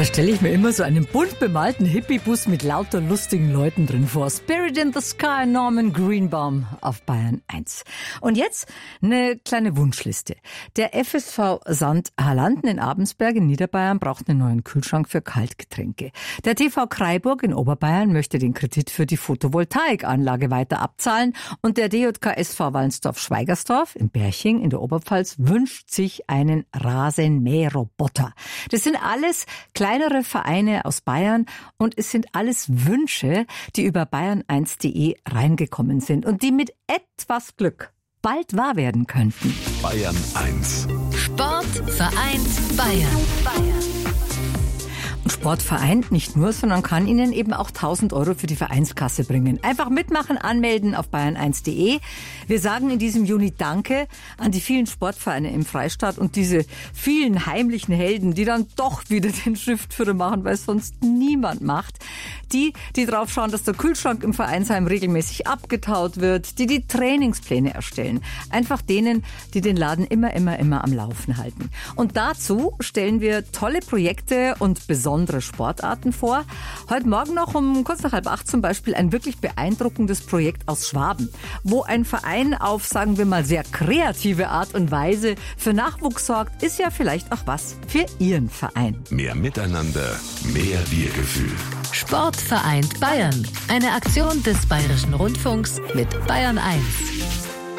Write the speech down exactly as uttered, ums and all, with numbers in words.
Da stelle ich mir immer so einen bunt bemalten Hippie-Bus mit lauter lustigen Leuten drin vor. Spirit in the Sky, Norman Greenbaum auf Bayern eins. Und jetzt eine kleine Wunschliste. Der F S V Sand Halanden in Abensberg in Niederbayern braucht einen neuen Kühlschrank für Kaltgetränke. Der T V Kraiburg in Oberbayern möchte den Kredit für die Photovoltaikanlage weiter abzahlen. Und der D J K S V Wallensdorf-Schweigersdorf in Berching in der Oberpfalz wünscht sich einen Rasenmäherroboter. Das sind alles kleinere Vereine aus Bayern und es sind alles Wünsche, die über bayern eins punkt de reingekommen sind und die mit etwas Glück bald wahr werden könnten. Bayern eins. Sport vereint Bayern. Bayern. Sport vereint nicht nur, sondern kann Ihnen eben auch tausend Euro für die Vereinskasse bringen. Einfach mitmachen, anmelden auf bayern eins punkt de. Wir sagen in diesem Juni Danke an die vielen Sportvereine im Freistaat und diese vielen heimlichen Helden, die dann doch wieder den Schriftführer machen, weil es sonst niemand macht. Die, die drauf schauen, dass der Kühlschrank im Vereinsheim regelmäßig abgetaut wird, die die Trainingspläne erstellen. Einfach denen, die den Laden immer, immer, immer am Laufen halten. Und dazu stellen wir tolle Projekte und besondere Besondere Sportarten vor. Heute Morgen noch um kurz nach halb acht zum Beispiel ein wirklich beeindruckendes Projekt aus Schwaben, wo ein Verein auf, sagen wir mal, sehr kreative Art und Weise für Nachwuchs sorgt, ist ja vielleicht auch was für Ihren Verein. Mehr Miteinander, mehr Wir-Gefühl. Sport vereint Bayern. Eine Aktion des Bayerischen Rundfunks mit Bayern eins.